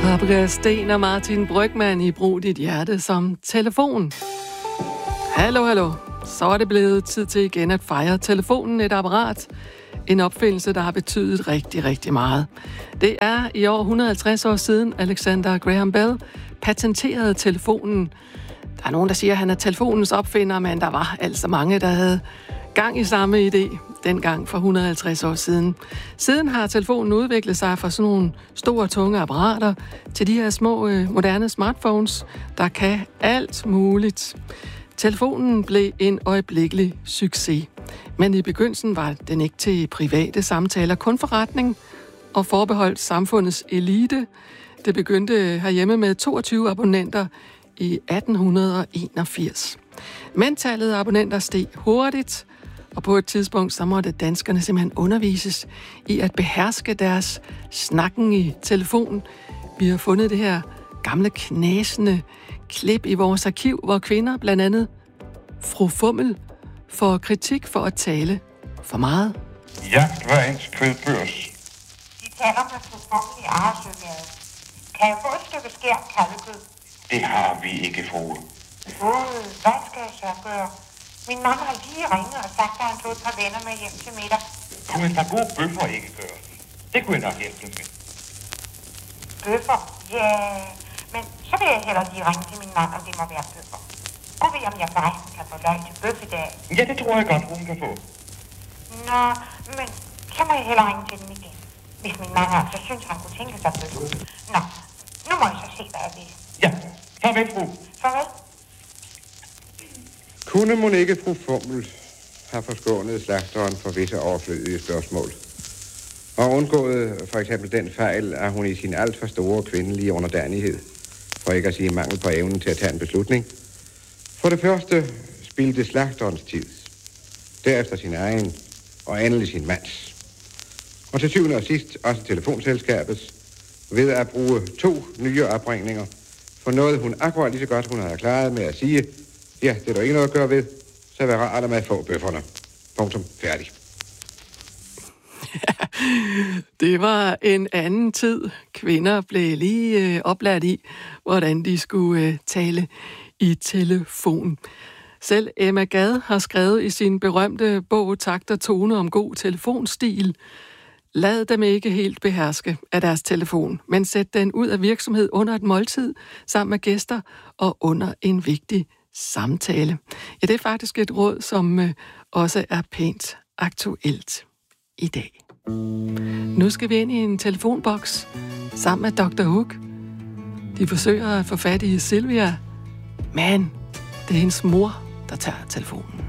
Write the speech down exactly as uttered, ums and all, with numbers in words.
Paprika Steen og Martin Brygmann i Brug dit hjerte som telefon. Hallo, hallo. Så er det blevet tid til igen at fejre telefonen, et apparat. En opfindelse, der har betydet rigtig, rigtig meget. Det er i år et hundrede og halvtreds år siden, Alexander Graham Bell patenterede telefonen. Der er nogen, der siger, at han er telefonens opfinder, men der var altså mange, der havde gang i samme idé dengang for et hundrede og halvtreds år siden. Siden har telefonen udviklet sig fra sådan nogle store, tunge apparater til de her små, øh, moderne smartphones, der kan alt muligt. Telefonen blev en øjeblikkelig succes, men i begyndelsen var den ikke til private samtaler, kun forretning og forbeholdt samfundets elite. Det begyndte herhjemme med toogtyve abonnenter i atten enogfirs. Men tallet af abonnenter steg hurtigt, og på et tidspunkt så måtte danskerne simpelthen undervises i at beherske deres snakken i telefon. Vi har fundet det her gamle knasende klip i vores arkiv, hvor kvinder, blandt andet fru Fummel, får kritik for at tale for meget. Jagt hver ens kødbørs. De taler med fru Fummel i Arresøgade. Kan jeg få et stykke skært kalvekød? Det har vi ikke, fru. Gud, hvad skal jeg så gøre? Min mand har lige ringet og sagt, at han tog et par venner med hjem til middag. Kunne en par gode bøffer ikke gøre? Det kunne jeg nok hjælpe med. Bøffer? Ja, men så vil jeg heller lige ringe til min mand, om det må være bøffer. Prøv ved, om jeg forresten kan få løg til bøf i dag. Ja, det tror jeg godt, hun kan få. Nå, men så må jeg heller ringe til dem igen. Hvis min mand altså synes, han kunne tænke sig bøf. Nå, nu må jeg så se, hvad jeg vil. Ja, farvel, fru. Farvel. Kunne mon ikke fru Fummel have forskånet slagteren for visse overflødige spørgsmål? Og undgået for eksempel den fejl, at hun i sin alt for store kvindelige underdanighed, for ikke at sige mangel på evnen til at tage en beslutning, for det første spildte slagterens tid, derefter sin egen og endelig sin mands. Og til syvende og sidst også telefonselskabets, ved at bruge to nye opringninger for noget, hun akkurat lige så godt, hun havde klaret med at sige, ja, det er der ikke noget at gøre ved, så vær rart med at få bøfferne. Punktum. Færdig. Det var en anden tid. Kvinder blev lige øh, oplært i, hvordan de skulle øh, tale i telefon. Selv Emma Gad har skrevet i sin berømte bog Takt og tone om god telefonstil: lad dem ikke helt beherske af deres telefon, men sæt den ud af virksomhed under et måltid sammen med gæster og under en vigtig samtale. Ja, det er faktisk et råd, som øh, også er pænt aktuelt i dag. Nu skal vi ind i en telefonboks sammen med doktor Hook. De forsøger at få fat i Silvia, men det er hendes mor, der tager telefonen.